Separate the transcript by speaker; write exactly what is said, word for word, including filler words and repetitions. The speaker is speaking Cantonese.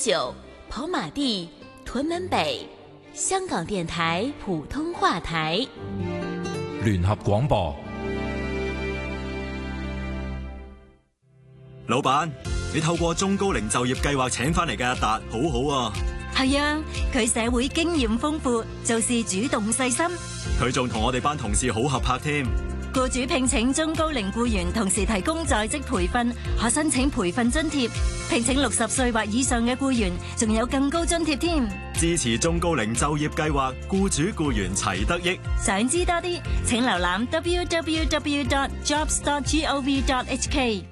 Speaker 1: 九跑馬地屯門北，香港電台普通話台，
Speaker 2: 聯合廣播。
Speaker 3: 老闆，你透過中高齡就業計劃請翻嚟嘅阿達，好好啊。
Speaker 4: 係啊，佢社會經驗豐富，做事主動細心。
Speaker 3: 佢仲同我哋班同事好合拍添。
Speaker 4: 僱主聘請中高齡僱員，同時提供在職培訓，可申請培訓津貼。聘請六十歲或以上嘅僱員，仲有更高津貼添。
Speaker 3: 支持中高齡就業計劃，僱主僱員齊得益。
Speaker 4: 想知多啲，請瀏覽 double-u double-u double-u dot jobs dot gov dot h k。